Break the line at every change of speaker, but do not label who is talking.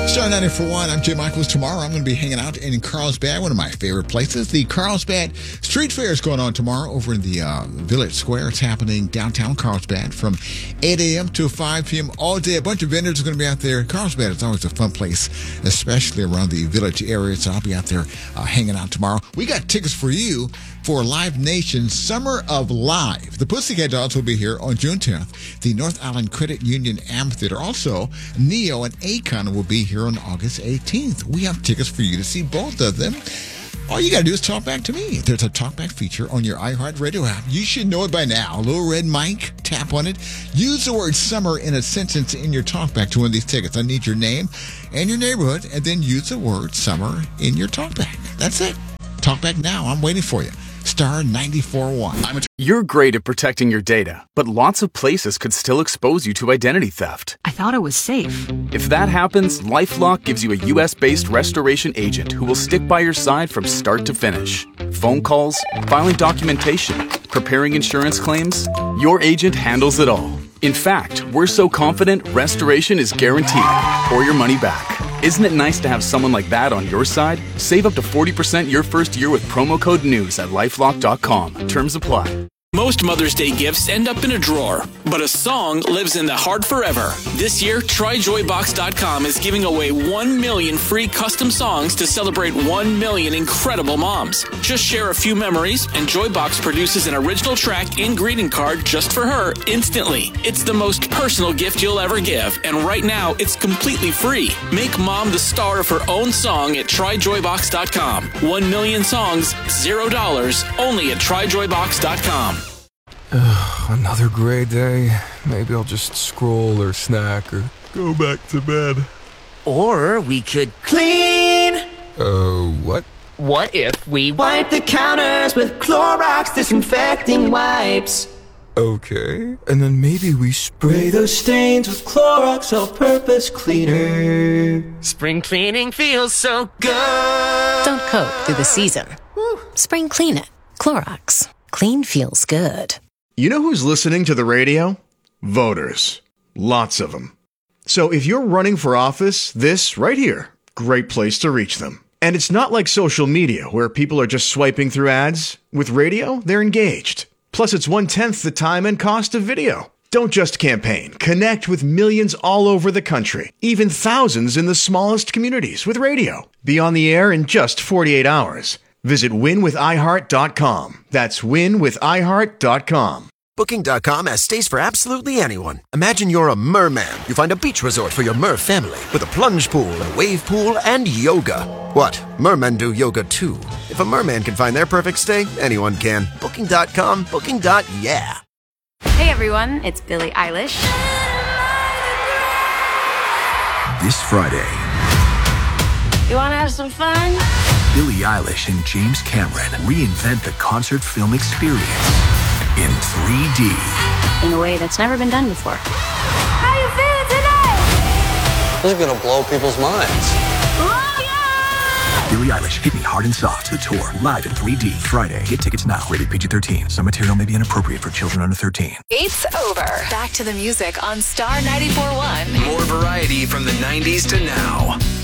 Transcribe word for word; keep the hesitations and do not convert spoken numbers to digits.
Star ninety-four point one, I'm Jay Michaels. Tomorrow I'm going to be hanging out in Carlsbad, one of my favorite places. The Carlsbad Street Fair is going on tomorrow over in the uh, Village Square. It's happening downtown Carlsbad from eight a.m. to five p.m. all day. A bunch of vendors are going to be out there. Carlsbad is always a fun place, especially around the Village area, so I'll be out there uh, hanging out tomorrow. We got tickets for you for Live Nation's Summer of Live. The Pussycat Dolls will be here on June tenth. The North Island Credit Union Amphitheater. Also, Neo and Akon will be here on August eighteenth. We have tickets for you to see both of them. All you got to do is talk back to me. There's a talkback feature on your iHeartRadio app. You should know it by now. A little red mic, tap on it. Use the word summer in a sentence in your talkback to win these tickets. I need your name and your neighborhood, and then use the word summer in your talkback. That's it. Talkback now. I'm waiting for you. Star ninety-four point one. I'm a
You're great at protecting your data, but lots of places could still expose you to identity theft.
I thought it was safe.
If that happens, LifeLock gives you a U S-based restoration agent who will stick by your side from start to finish. Phone calls, filing documentation, preparing insurance claims, your agent handles it all. In fact, we're so confident restoration is guaranteed or your money back. Isn't it nice to have someone like that on your side? Save up to forty percent your first year with promo code NEWS at lifelock dot com. Terms apply.
Most Mother's Day gifts end up in a drawer, but a song lives in the heart forever. This year, Try Joy Box dot com is giving away one million free custom songs to celebrate one million incredible moms. Just share a few memories, and Joybox produces an original track and greeting card just for her instantly. It's the most personal gift you'll ever give, and right now, it's completely free. Make mom the star of her own song at Try Joy Box dot com. One million songs, zero dollars, only at Try Joy Box dot com.
Ugh, another gray day. Maybe I'll just scroll or snack or go back to bed.
Or we could clean.
Uh, what?
What if we wipe the counters with Clorox disinfecting wipes?
Okay, and then maybe we spray
those stains with Clorox all-purpose cleaner. Spring cleaning feels so good.
Don't cope through the season. Woo. Spring clean it. Clorox. Clean feels good.
You know who's listening to the radio? Voters. Lots of them. So if you're running for office, this right here, great place to reach them. And it's not like social media where people are just swiping through ads. With radio, they're engaged. Plus, it's one-tenth the time and cost of video. Don't just campaign. Connect with millions all over the country, even thousands in the smallest communities with radio. Be on the air in just forty-eight hours. Visit win with i heart dot com. That's win with i heart dot com.
Booking dot com has stays for absolutely anyone. Imagine you're a merman. You find a beach resort for your mer family with a plunge pool, a wave pool, and yoga. What? Mermen do yoga too. If a merman can find their perfect stay, anyone can. Booking dot com, booking. Yeah.
Hey everyone, it's Billie Eilish.
This Friday,
You wanna have some fun?
Billie Eilish and James Cameron reinvent the concert film experience in three D.
In a way that's never been done before. How you feeling tonight?
This is gonna blow people's minds.
Oh, yeah!
Billie Eilish, Hit Me Hard and Soft, the tour, live in three D, Friday. Get tickets now. Rated P G thirteen. Some material may be inappropriate for children under thirteen.
It's over. Back to the music on Star ninety-four point one.
More variety from the nineties to now.